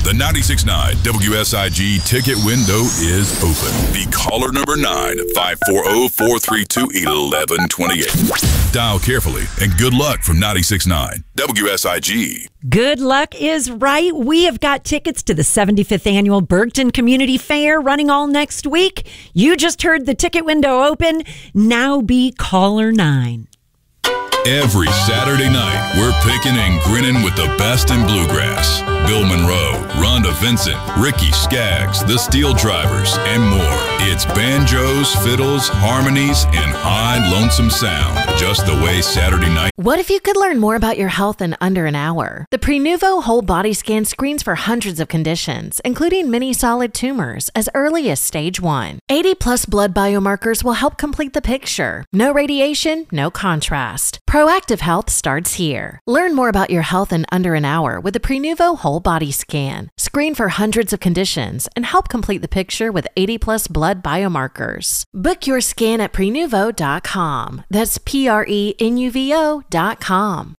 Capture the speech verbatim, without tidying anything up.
The ninety-six point nine W S I G ticket window is open. Be caller number nine, five four zero, four three two, one one two eight. Dial carefully, and good luck from ninety-six point nine W S I G. Good luck is right. We have got tickets to the seventy-fifth Annual Bergton Community Fair running all next week. You just heard the ticket window open. Now be caller nine. Every Saturday night, we're picking and grinning with the best in bluegrass. Bill Monroe, Rhonda Vincent, Ricky Skaggs, the Steel Drivers, and more. It's banjos, fiddles, harmonies, and high lonesome sound. Just the way Saturday night. What if you could learn more about your health in under an hour? The Prenuvo Whole Body Scan screens for hundreds of conditions, including many solid tumors, as early as stage one. eighty plus blood biomarkers will help complete the picture. No radiation, no contrast. Proactive health starts here. Learn more about your health in under an hour with the Prenuvo Whole Body Scan. Screen for hundreds of conditions and help complete the picture with eighty plus blood biomarkers. Book your scan at prenuvo dot com. That's P R E N U V O dot com.